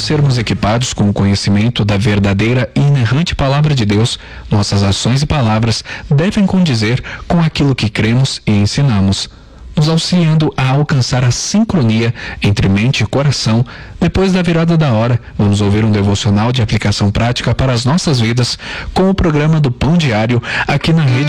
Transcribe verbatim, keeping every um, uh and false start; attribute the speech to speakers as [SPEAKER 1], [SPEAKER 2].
[SPEAKER 1] sermos equipados com o conhecimento da verdadeira e inerrante palavra de Deus, nossas ações e palavras devem condizer com aquilo que cremos e ensinamos, nos auxiliando a alcançar a sincronia entre mente e coração. Depois da virada da hora, vamos ouvir um devocional de aplicação prática para as nossas vidas com o programa do Pão Diário aqui na Rede